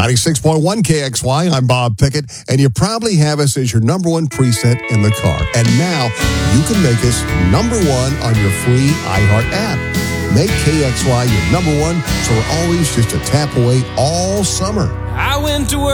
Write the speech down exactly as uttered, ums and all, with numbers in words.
ninety-six point one K X Y, I'm Bob Pickett, and you probably have us as your number one preset in the car. And now you can make us number one on your free iHeart app. Make K X Y your number one so we're always just a tap away all summer. I went to work